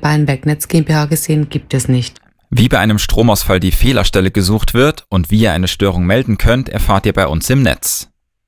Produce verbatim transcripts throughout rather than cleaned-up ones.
Baden-Wegnetz GmbH gesehen, gibt es nicht. Wie bei einem Stromausfall die Fehlerstelle gesucht wird und wie ihr eine Störung melden könnt, erfahrt ihr bei uns im Netz.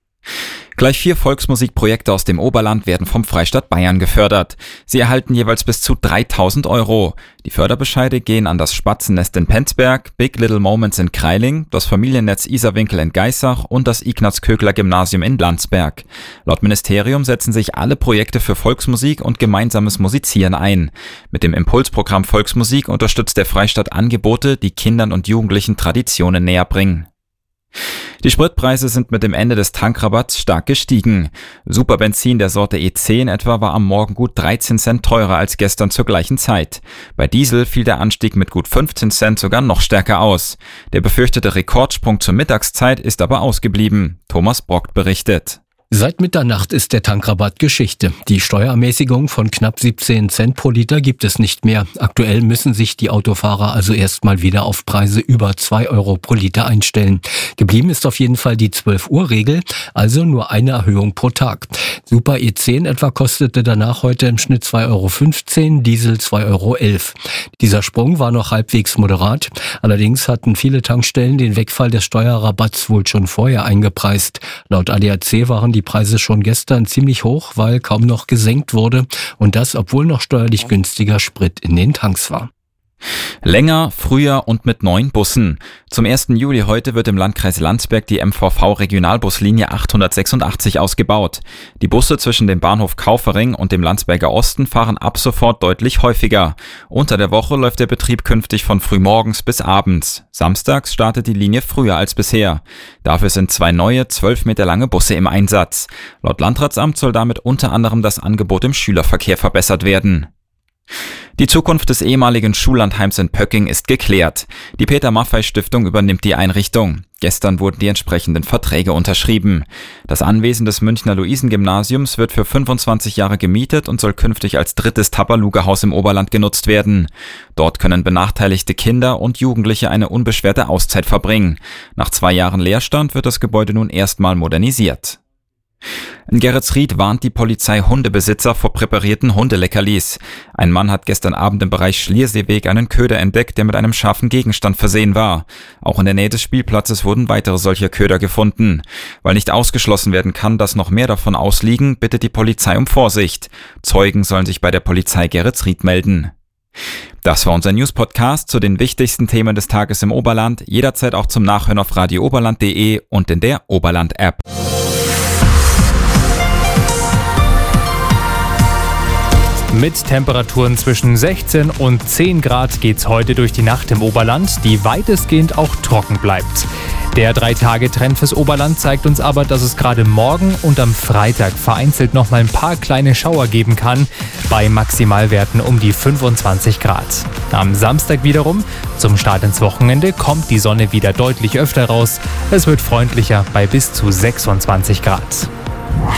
Gleich vier Volksmusikprojekte aus dem Oberland werden vom Freistaat Bayern gefördert. Sie erhalten jeweils bis zu dreitausend Euro. Die Förderbescheide gehen an das Spatzennest in Penzberg, Big Little Moments in Kreiling, das Familiennetz Isarwinkel in Geissach und das Ignaz-Kögler-Gymnasium in Landsberg. Laut Ministerium setzen sich alle Projekte für Volksmusik und gemeinsames Musizieren ein. Mit dem Impulsprogramm Volksmusik unterstützt der Freistaat Angebote, die Kindern und Jugendlichen Traditionen näher bringen. Die Spritpreise sind mit dem Ende des Tankrabatts stark gestiegen. Superbenzin der Sorte E zehn etwa war am Morgen gut dreizehn Cent teurer als gestern zur gleichen Zeit. Bei Diesel fiel der Anstieg mit gut fünfzehn Cent sogar noch stärker aus. Der befürchtete Rekordsprung zur Mittagszeit ist aber ausgeblieben. Thomas Brockt berichtet. Seit Mitternacht ist der Tankrabatt Geschichte. Die Steuerermäßigung von knapp siebzehn Cent pro Liter gibt es nicht mehr. Aktuell müssen sich die Autofahrer also erstmal wieder auf Preise über zwei Euro pro Liter einstellen. Geblieben ist auf jeden Fall die zwölf Uhr Regel, also nur eine Erhöhung pro Tag. Super E zehn etwa kostete danach heute im Schnitt zwei Euro fünfzehn, Diesel zwei Euro elf. Dieser Sprung war noch halbwegs moderat. Allerdings hatten viele Tankstellen den Wegfall des Steuerrabatts wohl schon vorher eingepreist. Laut A D A C waren die Preise schon gestern ziemlich hoch, weil kaum noch gesenkt wurde und das, obwohl noch steuerlich günstiger Sprit in den Tanks war. Länger, früher und mit neuen Bussen. Zum ersten Juli heute wird im Landkreis Landsberg die M V V-Regionalbuslinie achthundertsechsundachtzig ausgebaut. Die Busse zwischen dem Bahnhof Kaufering und dem Landsberger Osten fahren ab sofort deutlich häufiger. Unter der Woche läuft der Betrieb künftig von frühmorgens bis abends. Samstags startet die Linie früher als bisher. Dafür sind zwei neue, zwölf Meter lange Busse im Einsatz. Laut Landratsamt soll damit unter anderem das Angebot im Schülerverkehr verbessert werden. Die Zukunft des ehemaligen Schullandheims in Pöcking ist geklärt. Die Peter-Maffay-Stiftung übernimmt die Einrichtung. Gestern wurden die entsprechenden Verträge unterschrieben. Das Anwesen des Münchner Luisen-Gymnasiums wird für fünfundzwanzig Jahre gemietet und soll künftig als drittes Tabaluga-Haus im Oberland genutzt werden. Dort können benachteiligte Kinder und Jugendliche eine unbeschwerte Auszeit verbringen. Nach zwei Jahren Leerstand wird das Gebäude nun erstmal modernisiert. In Geretsried warnt die Polizei Hundebesitzer vor präparierten Hundeleckerlis. Ein Mann hat gestern Abend im Bereich Schlierseeweg einen Köder entdeckt, der mit einem scharfen Gegenstand versehen war. Auch in der Nähe des Spielplatzes wurden weitere solcher Köder gefunden. Weil nicht ausgeschlossen werden kann, dass noch mehr davon ausliegen, bittet die Polizei um Vorsicht. Zeugen sollen sich bei der Polizei Geretsried melden. Das war unser News-Podcast zu den wichtigsten Themen des Tages im Oberland. Jederzeit auch zum Nachhören auf radio oberland punkt de und in der Oberland-App. Mit Temperaturen zwischen sechzehn und zehn Grad geht's heute durch die Nacht im Oberland, die weitestgehend auch trocken bleibt. Der drei-Tage-Trend fürs Oberland zeigt uns aber, dass es gerade morgen und am Freitag vereinzelt noch mal ein paar kleine Schauer geben kann, bei Maximalwerten um die fünfundzwanzig Grad. Am Samstag wiederum, zum Start ins Wochenende, kommt die Sonne wieder deutlich öfter raus. Es wird freundlicher bei bis zu sechsundzwanzig Grad.